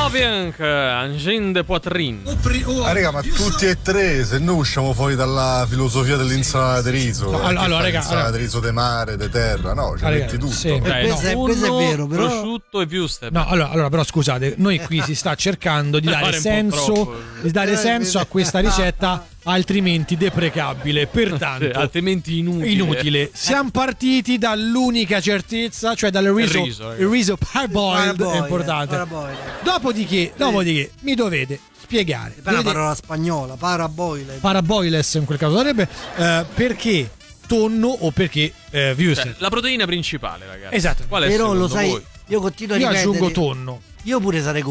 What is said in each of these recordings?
Sauvignon, Angin de Poitrine. Raga, ma tutti e tre, se noi usciamo fuori dalla filosofia dell'insalata di riso, allora, raga, l'insalata di riso de mare, de terra, no, ci metti tutto. Sì. Okay, Questo è vero, però. Prosciutto e wuster. No, allora, però scusate, noi qui si sta cercando di dare senso a questa ricetta, altrimenti deprecabile, pertanto altrimenti inutile. Siamo partiti dall'unica certezza, cioè dal riso. Il riso parboiled è importante. Dopodiché mi dovete spiegare. Per la parola spagnola, paraboiles in quel caso sarebbe perché tonno o perché wuster. Cioè, la proteina principale, ragazzi. Esatto. Qual è però lo sai, voi? io continuo a Io ripetere. aggiungo tonno. Io pure sarei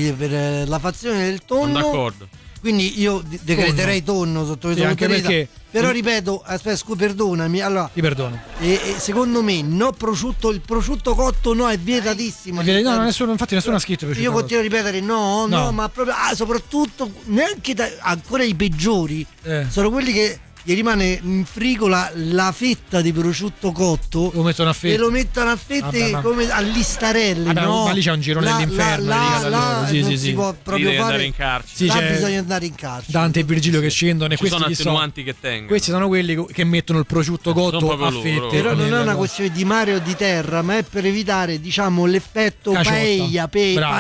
per la fazione del tonno. Sono d'accordo. Quindi io decreterei tonno sotto questo punto di vista. Però ripeto, aspetta, perdonami. Allora, ti perdono. Secondo me il prosciutto cotto no, è vietatissimo. No, infatti nessuno ha scritto. Io continuo a ripetere no, ma proprio soprattutto neanche ancora i peggiori sono quelli che gli rimane in frigo la fetta di prosciutto cotto, lo mettono a fette e lo mettono a fette come a listarelle. No, ma lì c'è un girone dell'inferno. Non si può proprio fare. Andare in carcere. Sì, Bisogna andare in carcere. Dante e Virgilio che scendono. Ci sono attenuanti che tengono. Questi sono quelli che mettono il prosciutto cotto a fette. Però non è una questione di mare o di terra, ma è per evitare, diciamo, l'effetto paella.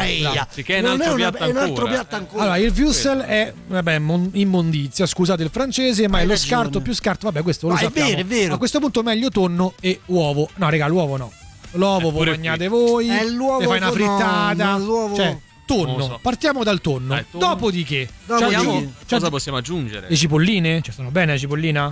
Sì, che è un altro piatto ancora. Allora, il wurstel è immondizia, scusate il francese, ma è lo scarto più scarto. Vabbè, questo lo sappiamo. È vero. A questo punto meglio tonno e uovo. No, raga, l'uovo no. L'uovo voi mangiate voi. L'uovo fai una frittata. L'uovo. Cioè, tonno. Partiamo dal tonno. Dopodiché cosa possiamo aggiungere? Le cipolline? Ci stanno bene la cipollina?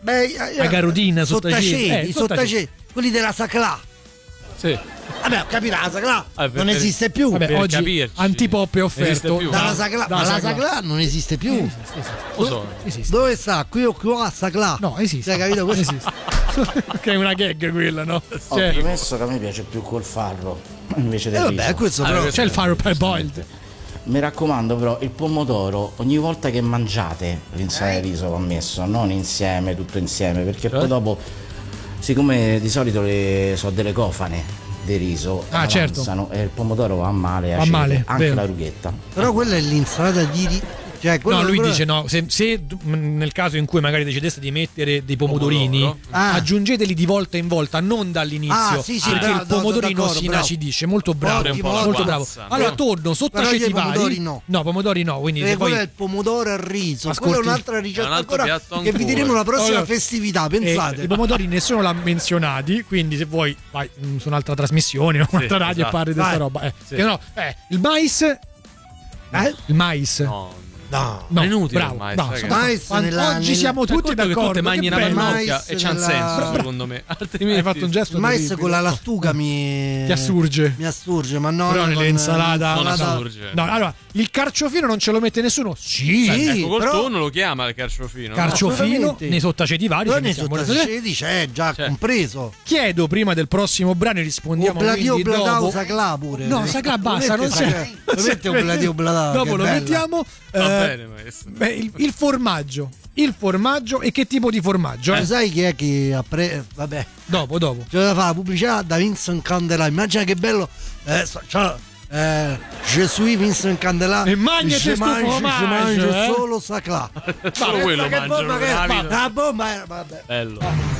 La garodina, sottaceti, quelli della Saclà. Sì. Vabbè, ho capito, la Saclà non esiste più. Vabbè, oggi capirci. Antipop è offerto dalla Saclà, ma la Saclà non esiste più. Esiste. Dove sta? Qui o qua Saclà? No, esiste. Hai capito? Questo esiste. Che è una gag quella, no? Ho premesso che a me piace più col farro invece del riso. Vabbè, questo però c'è il farro parboiled. Mi raccomando però, il pomodoro ogni volta che mangiate l'insalata di riso va messo, non insieme, tutto insieme, perché poi dopo, siccome di solito so delle cofane di riso avanzano, e il pomodoro va male, anche vero. La rughetta. Però quella è l'insalata di no, lui dice no, se nel caso in cui magari decideste di mettere dei pomodorini, aggiungeteli di volta in volta, non dall'inizio, perché il pomodorino si inacidisce. Molto bravo, molto bravo. Allora tonno, sottaceti vari. No, pomodori no, quindi quello è il pomodoro al riso. Quella è un'altra ricetta ancora che vi diremo la prossima festività, pensate. I pomodori nessuno l'ha menzionati, quindi se vuoi vai su un'altra trasmissione o un'altra radio e parli di questa roba. Il mais il mais No, è inutile. Oggi siamo tutti d'accordo. Che tu mangi una pannocchia e c'ha un senso, secondo me. Altrimenti hai fatto un gesto. Il mais con la lattuga ti assurge. Mi assurge, ma no. Però nelle insalate non assurge. No, allora, il carciofino non ce lo mette nessuno? Sì. Ecco, col tonno lo chiama il carciofino. Carciofino, nei sottaceti vari. Però nei sottaceti c'è già compreso. Chiedo prima del prossimo brano e rispondiamo quindi dopo. Saclà pure. No, Saclà basta, non c'è. Dopo lo mettiamo. Il formaggio e che tipo di formaggio? Sai chi è che vabbè, dopo c'è da fare la pubblicità da Vincent Candelà. Immagina che bello Je suis Vincent Candelà e mangia solo Saclà. Solo quello mangio. La bomba era, vabbè. Bello.